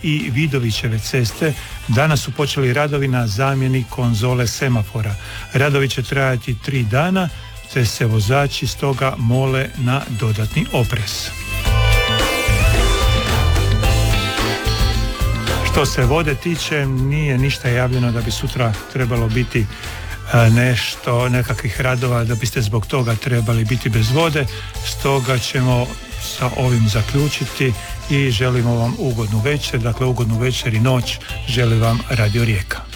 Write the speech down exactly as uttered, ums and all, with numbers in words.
i Vidovićeve ceste danas su počeli radovi na zamjeni konzole semafora. Radovi će trajati tri dana, te se vozači stoga mole na dodatni oprez. Što se vode tiče, nije ništa javljeno da bi sutra trebalo biti nešto, nekakvih radova, da biste zbog toga trebali biti bez vode. Stoga ćemo sa ovim zaključiti i želimo vam ugodnu večer, dakle ugodnu večer i noć želi vam Radio Rijeka.